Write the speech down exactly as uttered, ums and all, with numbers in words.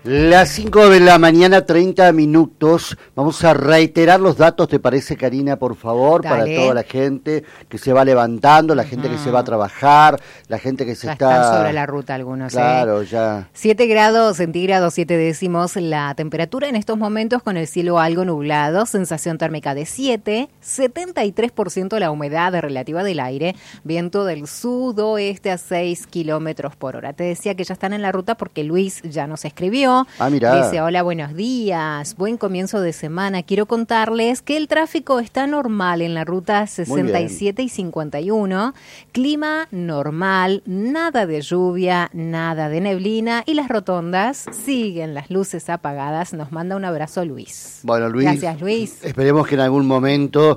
Las cinco de la mañana, treinta minutos. Vamos a reiterar los datos, ¿te parece, Karina, por favor? Dale. Para toda la gente que se va levantando, la gente uh-huh. que se va a trabajar, la gente que se ya está... están sobre la ruta algunos, Claro, ¿eh? ya. siete grados centígrados, siete décimos la temperatura en estos momentos con el cielo algo nublado, sensación térmica de siete, setenta y tres por ciento la humedad relativa del aire, viento del sudoeste a seis kilómetros por hora. Te decía que ya están en la ruta porque Luis ya nos escribió. Ah, mirá. Dice, hola, buenos días, buen comienzo de semana. Quiero contarles que el tráfico está normal en la ruta sesenta y siete y cincuenta y uno. Clima normal, nada de lluvia, nada de neblina y las rotondas siguen las luces apagadas. Nos manda un abrazo Luis. Bueno, Luis. Gracias, Luis. Esperemos que en algún momento